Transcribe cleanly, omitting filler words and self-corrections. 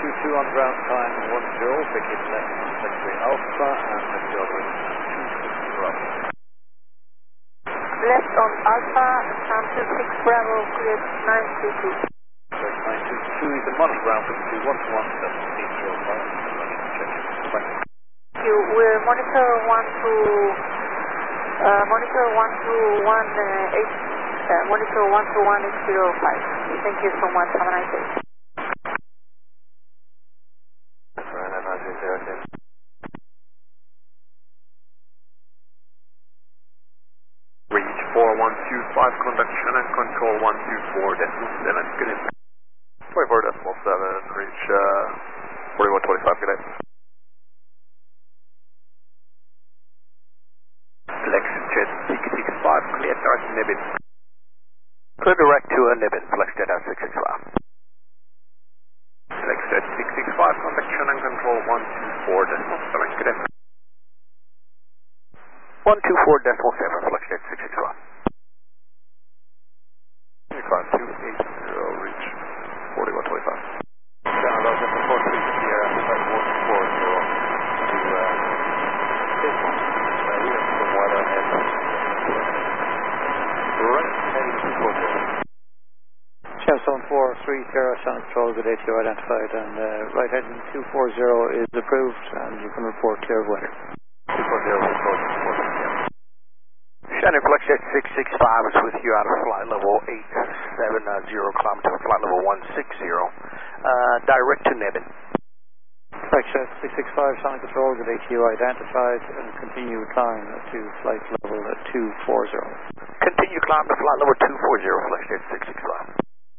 222 on ground time 10, pick it left on taxiway Alpha and the other 26 Bravo. Left on Alpha, sound 26 Bravo, cleared 922. So 922 is the money ground frequency 121.805. Check. Thank you. We're monitor 121.805. Thank you so much. Have a nice day. Reach 4125, contact Shannon control 124.7, good day. 24.7, reach 4125, good day. FlexJet 665, clear direct Nibbin. Clear direct to Nibbin, FlexJet at 665. FlexJet 665, contact Shannon control 124.7, good day. 124.7, FlexJet 665. 5280, reach 4125. Down low, just before 3 Sierra, flight 140 to this one. We have some weather ahead. Right, heading 240. Shell 4 3 Sierra, Shannon Control, good day to you identified, and right heading 240 is approved, and you can report clear of weather. 240 report. Shannon FlexJet 665 is with you out of flight level 870, climb to flight level 160, direct to Nibbin. FlexJet 665, Sonic Control, good day to you identified, and continue climb to flight level 240. Continue climb to flight level 240, FlexJet 665.